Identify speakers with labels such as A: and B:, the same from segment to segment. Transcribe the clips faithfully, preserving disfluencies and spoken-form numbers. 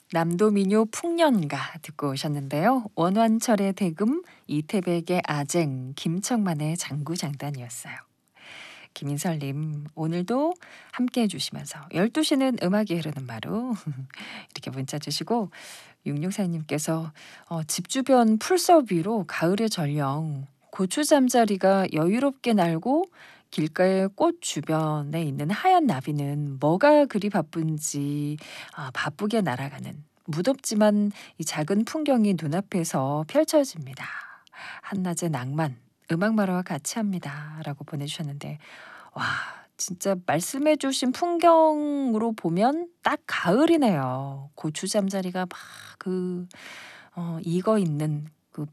A: 남도민요 풍년가 듣고 오셨는데요. 원완철의 대금, 이태백의 아쟁, 김청만의 장구장단이었어요. 김인설님, 오늘도 함께 해주시면서 열두 시는 음악이 흐르는 마루 이렇게 문자 주시고, 육육사님께서 어, 집 주변 풀섭 위로 가을의 전령 고추 잠자리가 여유롭게 날고 길가의 꽃 주변에 있는 하얀 나비는 뭐가 그리 바쁜지 아, 바쁘게 날아가는 무덥지만 이 작은 풍경이 눈앞에서 펼쳐집니다. 한낮의 낭만, 음악마루와 같이 합니다. 라고 보내주셨는데, 와, 진짜 말씀해 주신 풍경으로 보면 딱 가을이네요. 고추 잠자리가 막 그 어 익어 있는 그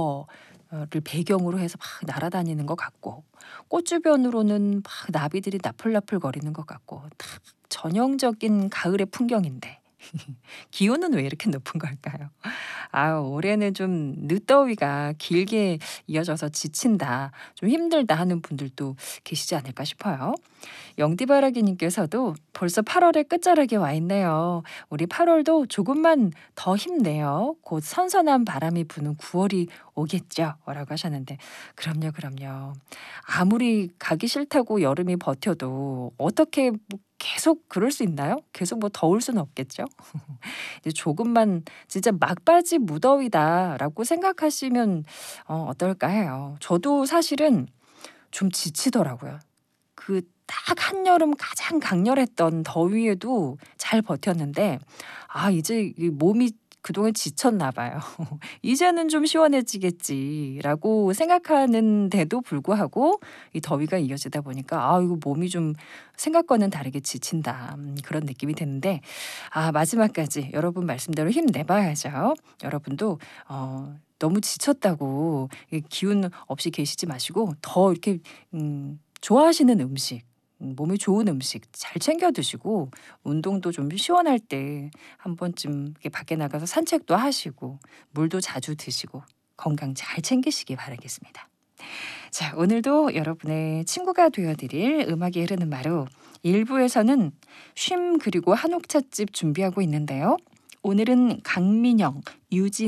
A: 벼를 배경으로 해서 막 날아다니는 것 같고, 꽃 주변으로는 막 나비들이 나풀나풀 거리는 것 같고, 딱 전형적인 가을의 풍경인데 기온은 왜 이렇게 높은 걸까요? 아, 올해는 좀 늦더위가 길게 이어져서 지친다, 좀 힘들다 하는 분들도 계시지 않을까 싶어요. 영디바라기님께서도 벌써 팔월의 끝자락에 와 있네요. 우리 팔월도 조금만 더 힘내요. 곧 선선한 바람이 부는 구월이 오겠죠. 라고 하셨는데, 그럼요, 그럼요. 아무리 가기 싫다고 여름이 버텨도 어떻게 뭐 계속 그럴 수 있나요? 계속 뭐 더울 수는 없겠죠. 이제 조금만 진짜 막바지 무더위다라고 생각하시면 어, 어떨까 해요. 저도 사실은 좀 지치더라고요. 그 딱 한여름 가장 강렬했던 더위에도 잘 버텼는데, 아, 이제 이 몸이 그동안 지쳤나 봐요. 이제는 좀 시원해지겠지라고 생각하는데도 불구하고 이 더위가 이어지다 보니까 아, 이거 몸이 좀 생각과는 다르게 지친다, 음, 그런 느낌이 드는데, 아, 마지막까지 여러분 말씀대로 힘내봐야죠. 여러분도 어, 너무 지쳤다고 이 기운 없이 계시지 마시고 더 이렇게 음, 좋아하시는 음식, 음, 몸에 좋은 음식 잘 챙겨 드시고, 운동도 좀 시원할 때 한 번쯤 이렇게 밖에 나가서 산책도 하시고, 물도 자주 드시고, 건강 잘 챙기시기 바라겠습니다. 자, 오늘도 여러분의 친구가 되어드릴 음악이 흐르는 마루 일 부에서는 쉼 그리고 한옥찻집 준비하고 있는데요. 오늘은 강민영, 유진